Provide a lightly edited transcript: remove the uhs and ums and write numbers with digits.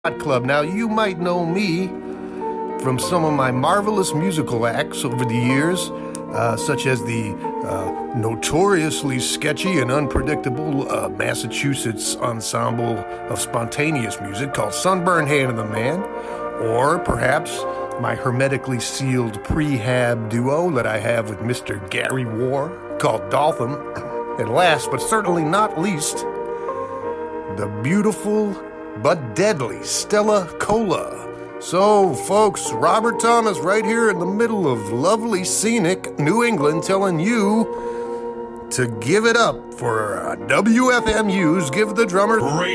Club. Now, you might know me from some of my marvelous musical acts over the years, such as the notoriously sketchy and unpredictable Massachusetts ensemble of spontaneous music called Sunburn Hand of the Man, or perhaps my hermetically sealed prehab duo that I have with Mr. Gary Warr called Dolphin, and last but certainly not least, the beautiful but deadly Stella Cola. So, folks, Robert Thomas right here in the middle of lovely, scenic New England telling you to give it up for WFMU's Give the Drummer